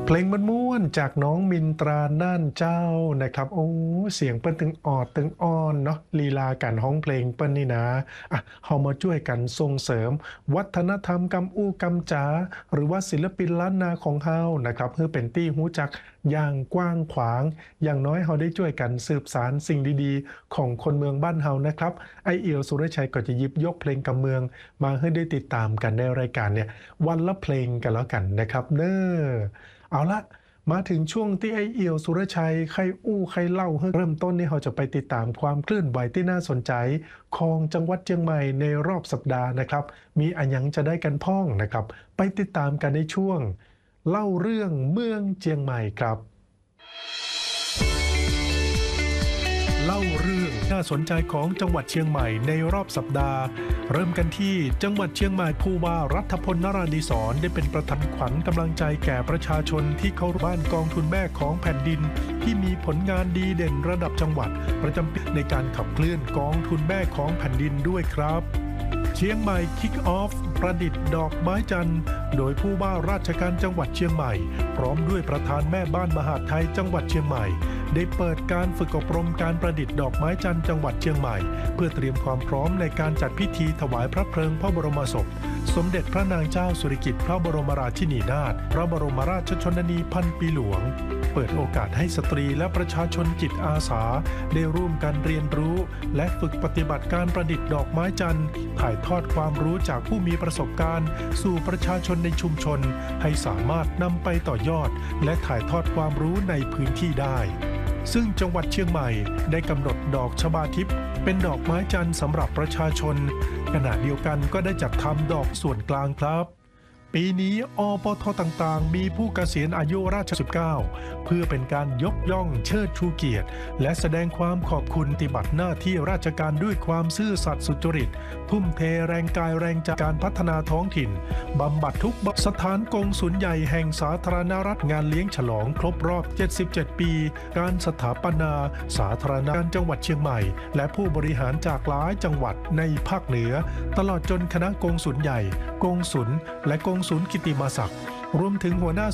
เพลงม่วนๆจากน้องมินตราน่านเจ้านะครับโอ้เสียงเปิ้นตึงออดตึงอ้อนเนาะลีลาการร้องเพลงเปิ้นนี่นะเฮามาช่วยกันส่งเสริมวัฒนธรรมกำอู้กำจ๋าหรือว่าศิลปินล้านนาของเฮานะครับเพื่อเป็นที่รู้จักอย่างกว้างขวางอย่างน้อยเฮาได้ช่วยกันสืบสานสิ่งดีๆของคนเมืองบ้านเฮานะครับไอเอียวสุรชัยก็จะหยิบยกเพลงกำเมืองมาให้ได้ติดตามกันในรายการเนี่ยวันละเพลงกันแล้วกันนะครับเด้อ เอาละมาถึงช่วงที่ไอเอี่ยวสุรชัยใครอู้ใครเล่าเริ่มต้นนี้เราจะไปติดตามความเคลื่อนไหวที่น่าสนใจของจังหวัดเชียงใหม่ในรอบสัปดาห์นะครับมีอันยังจะได้กันพ้องนะครับไปติดตามกันในช่วงเล่าเรื่องเมืองเชียงใหม่ครับ เล่าเรื่องน่าสนใจของจังหวัดเชียงใหม่ในรอบสัปดาห์เริ่มกันที่จังหวัดเชียงใหม่ผู้ว่ารัฐพลนราธิศรได้เป็นประธานขวัญกำลังใจแก่ประชาชนที่เข้าบ้านกองทุนแม่ของแผ่นดินที่มีผลงานดีเด่นระดับจังหวัดประจำปีในการขับเคลื่อนกองทุนแม่ของแผ่นดินด้วยครับเชียงใหม่คิกออฟประดิษฐ์ดอกไม้จันทร์โดยผู้ว่าราชการจังหวัดเชียงใหม่พร้อมด้วยประธานแม่บ้านมหาดไทยจังหวัดเชียงใหม่ได้เปิดการฝึกอบรมการประดิษฐ์ดอกไม้จันทร์จังหวัดเชียงใหม่เพื่อเตรียมความพร้อมในการจัดพิธีถวายพระเพลิงพระบรมศพสมเด็จพระนางเจ้าสิริกิติ์พระบรมราชินีนาถพระบรมราชชนนีพันปีหลวงเปิดโอกาสให้สตรีและประชาชนจิตอาสาได้ร่วมกันเรียนรู้และฝึกปฏิบัติการประดิษฐ์ดอกไม้จันทร์ถ่ายทอดความรู้จากผู้มีประสบการณ์สู่ประชาชนในชุมชนให้สามารถนำไปต่อยอดและถ่ายทอดความรู้ในพื้นที่ได้ซึ่งจังหวัดเชียงใหม่ได้กำหนดดอกชบาทิพย์เป็นดอกไม้จันทร์สำหรับประชาชนขณะเดียวกันก็ได้จัดทำดอกส่วนกลางครับปีนี้อปทต่างๆมีผู้เกษียณอายุราช19เพื่อเป็นการยกย่องเชิดชูเกียรติและแสดงความขอบคุณปฏิบัติหน้าที่ราชการด้วยความซื่อสัตย์สุจริตทุ่มเทแรงกายแรงใจการพัฒนาท้องถิ่นบำบัดทุกสถานกงสุลใหญ่แห่งสาธารณรัฐงานเลี้ยงฉลองครบรอบ77ปีการสถาปนาสาธารณรัฐจังหวัดเชียงใหม่และผู้บริหารจากหลายจังหวัดในภาคเหนือตลอดจนคณะกงสุลใหญ่กงสุลและกงสุลกิติมาศักดิ์รวมถึงหัวหน้า